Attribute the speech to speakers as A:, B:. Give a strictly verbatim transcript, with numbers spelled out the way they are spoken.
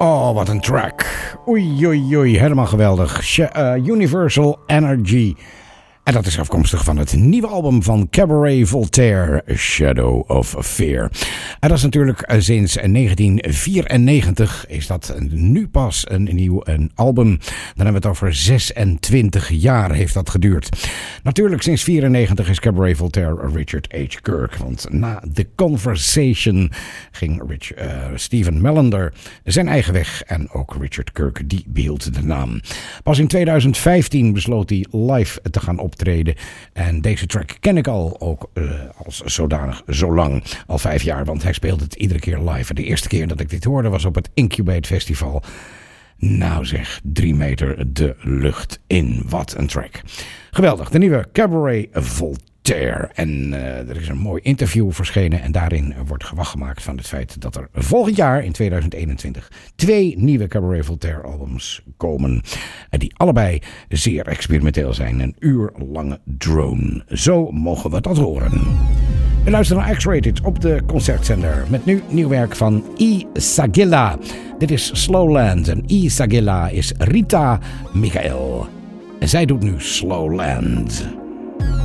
A: Oh, wat een track. Oei, oei, oei. Helemaal geweldig. Sh- uh, Universal Energy. En dat is afkomstig van het nieuwe album van Cabaret Voltaire, Shadow of Fear. En dat is natuurlijk sinds negentien vierennegentig, is dat nu pas een nieuw een album. Dan hebben we het over zesentwintig jaar heeft dat geduurd. Natuurlijk sinds vierennegentig is Cabaret Voltaire Richard H. Kirk. Want na The Conversation ging Rich, uh, Stephen Melander zijn eigen weg. En ook Richard Kirk, die behield de naam. Pas in tweeduizend vijftien besloot hij live te gaan optreden. En deze track ken ik al ook uh, als zodanig zo lang. Al vijf jaar, want hij speelt het iedere keer live. En de eerste keer dat ik dit hoorde was op het Incubate Festival. Nou zeg, drie meter de lucht in. Wat een track. Geweldig, de nieuwe Cabaret Voltaire. En uh, er is een mooi interview verschenen en daarin wordt gewag gemaakt van het feit dat er volgend jaar in tweeduizend eenentwintig twee nieuwe Cabaret Voltaire albums komen. En die allebei zeer experimenteel zijn. Een uur lange drone. Zo mogen we dat horen. We luisteren naar X-Rated op de concertzender met nu nieuw werk van I. Sagilla. Dit is Slowland en I. Sagilla is Rita Michael. En zij doet nu Slowland.